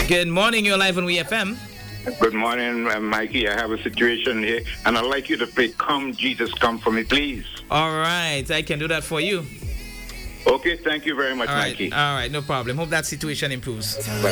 Good morning, you're live on WeFM. Good morning, Mikey. I have a situation here, and I'd like you to play Come Jesus Come for me, please. All right, I can do that for you. Okay, thank you very much, All right, Mikey. all right, no problem. Hope that situation improves. Bye.